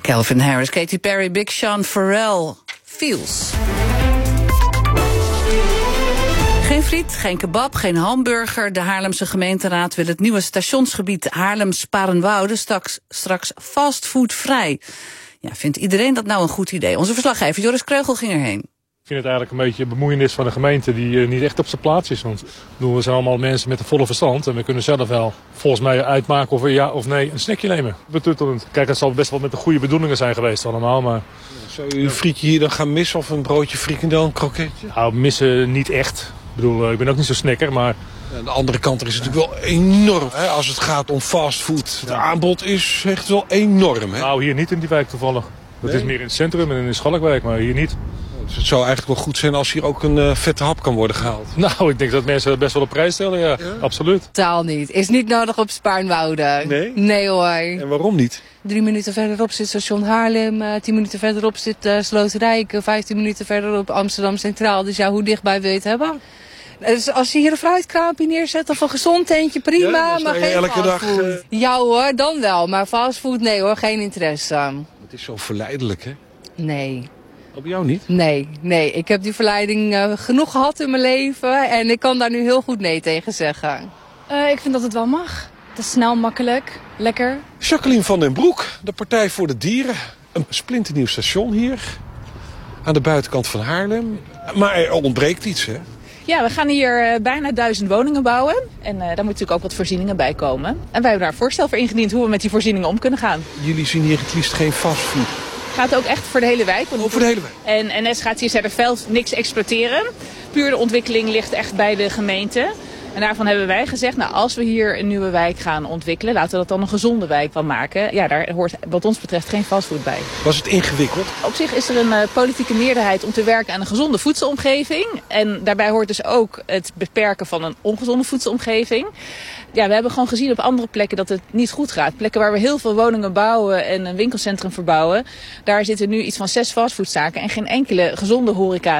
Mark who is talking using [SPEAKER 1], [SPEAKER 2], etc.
[SPEAKER 1] Calvin Harris, Katy Perry, Big Sean, Pharrell, Feels. Geen friet, geen kebab, geen hamburger. De Haarlemse gemeenteraad wil het nieuwe stationsgebied Haarlem-Sparenwoude straks fastfoodvrij. Ja, vindt iedereen dat nou een goed idee? Onze verslaggever Joris Kreugel ging erheen.
[SPEAKER 2] Ik vind het eigenlijk een beetje bemoeienis van de gemeente die niet echt op zijn plaats is. Want we zijn allemaal mensen met een volle verstand. En we kunnen zelf wel volgens mij uitmaken of we ja of nee een snackje nemen. Betuttelend. Kijk, het zal best wel met de goede bedoelingen zijn geweest allemaal. Maar
[SPEAKER 3] zou u een frietje hier dan gaan missen of een broodje frikandel, een kroketje?
[SPEAKER 2] Nou, missen niet echt. Ik bedoel, ik ben ook niet zo snacker, maar...
[SPEAKER 3] Aan de andere kant is het natuurlijk wel enorm, hè, als het gaat om fastfood. Het aanbod is echt wel enorm. Hè?
[SPEAKER 2] Nou, hier niet in die wijk toevallig. Dat is meer in het centrum en in de Schalkwijk, maar hier niet.
[SPEAKER 3] Dus het zou eigenlijk wel goed zijn als hier ook een vette hap kan worden gehaald.
[SPEAKER 2] Nou, ik denk dat mensen dat best wel op prijs stellen, ja. Absoluut.
[SPEAKER 4] Totaal niet. Is niet nodig op Spaarnwoude.
[SPEAKER 3] Nee?
[SPEAKER 4] Nee hoor.
[SPEAKER 3] En waarom niet?
[SPEAKER 4] 3 minuten verderop zit station Haarlem, 10 minuten verderop zit Sloterdijk, 15 minuten verderop Amsterdam Centraal. Dus ja, hoe dichtbij wil je het hebben? Dus als je hier een fruitkraampje neerzet of een gezond tentje, prima,
[SPEAKER 3] ja,
[SPEAKER 4] maar geen
[SPEAKER 3] elke
[SPEAKER 4] fastfood.
[SPEAKER 3] dag,
[SPEAKER 4] Ja hoor, dan wel. Maar fastfood, nee hoor, geen interesse.
[SPEAKER 3] Het is zo verleidelijk, hè?
[SPEAKER 4] Nee.
[SPEAKER 3] Op jou niet?
[SPEAKER 4] Nee. Ik heb die verleiding genoeg gehad in mijn leven en ik kan daar nu heel goed nee tegen zeggen.
[SPEAKER 5] Ik vind dat het wel mag. Het is snel, makkelijk, lekker.
[SPEAKER 3] Jacqueline van den Broek, de Partij voor de Dieren. Een splinternieuw station hier, aan de buitenkant van Haarlem. Maar er ontbreekt iets, hè?
[SPEAKER 6] Ja, we gaan hier bijna 1000 woningen bouwen. En daar moeten natuurlijk ook wat voorzieningen bij komen. En wij hebben daar een voorstel voor ingediend hoe we met die voorzieningen om kunnen gaan.
[SPEAKER 3] Jullie zien hier het liefst geen fastfood.
[SPEAKER 6] Gaat ook echt voor de hele wijk.
[SPEAKER 3] Voor de hele wijk.
[SPEAKER 6] En NS gaat hier verder niks exploiteren. Puur de ontwikkeling ligt echt bij de gemeente. En daarvan hebben wij gezegd, nou, als we hier een nieuwe wijk gaan ontwikkelen, laten we dat dan een gezonde wijk van maken. Ja, daar hoort wat ons betreft geen fastfood bij.
[SPEAKER 3] Was het ingewikkeld?
[SPEAKER 6] Op zich is er een politieke meerderheid om te werken aan een gezonde voedselomgeving. En daarbij hoort dus ook het beperken van een ongezonde voedselomgeving. Ja, we hebben gewoon gezien op andere plekken dat het niet goed gaat. Plekken waar we heel veel woningen bouwen en een winkelcentrum verbouwen. Daar zitten nu iets van 6 fastfoodzaken en geen enkele gezonde horeca.